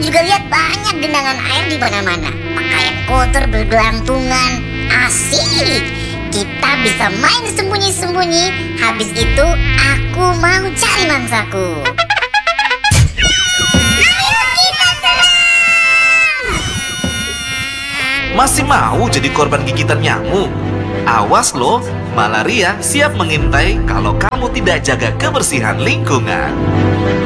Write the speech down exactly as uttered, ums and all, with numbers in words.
juga lihat banyak genangan air di mana-mana. Pakaian kotor bergelantungan. Asik. Kita bisa main sembunyi-sembunyi. Habis itu aku mau cari mangsaku. Ayo kita serang! Masih mau jadi korban gigitan nyamuk? Awas loh, malaria siap mengintai kalau kamu tidak jaga kebersihan lingkungan.